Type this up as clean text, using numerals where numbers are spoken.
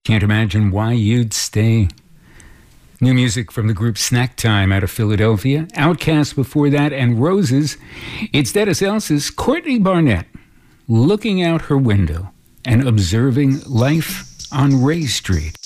Can't imagine why you'd stay. New music from the group Snack Time out of Philadelphia. Outcast before that, and Roses. It's Dennis Elsa's Courtney Barnett, looking out her window and observing life on Ray Street.